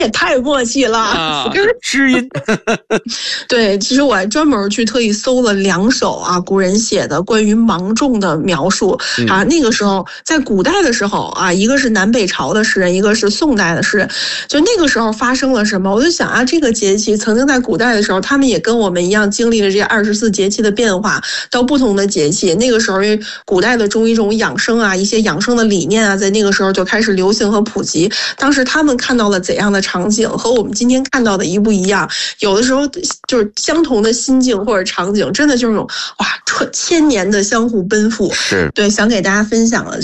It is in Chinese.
也太默契了啊！知音。 对，其实我还专门去特意搜了2首啊古人写的关于芒种的描述啊。那个时候在古代的时候啊，一个是南北朝的诗人，一个是宋代的诗人，就那个时候发生了什么？我就想啊，这个节气曾经在古代的时候，他们也跟我们一样经历了这24节气的变化，到不同的节气。那个时候，因为古代的中医这种养生啊，一些养生的理念啊，在那个时候就开始流行和普及。当时他们看到了怎样的场景，和我们今天看到的一不一样？有的时候就是相同的心境或者场景，真的就是那种哇，千年的相互奔赴。 是， 对，想给大家分享了。